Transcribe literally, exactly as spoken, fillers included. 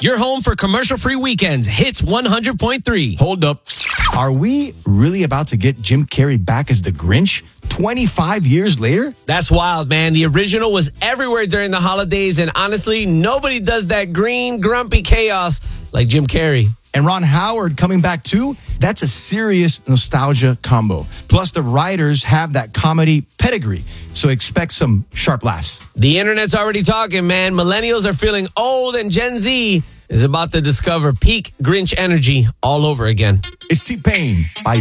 Your home for commercial-free weekends. Hits one hundred point three. Hold up. Are we really about to get Jim Carrey back as the Grinch twenty-five years later? That's wild, man. The original was everywhere during the holidays, and honestly, nobody does that green, grumpy chaos like Jim Carrey. And Ron Howard coming back too? That's a serious nostalgia combo. Plus, the writers have that comedy pedigree, so expect some sharp laughs. The internet's already talking, man. Millennials are feeling old, and Gen Z is about to discover peak Grinch energy all over again. It's T-Pain by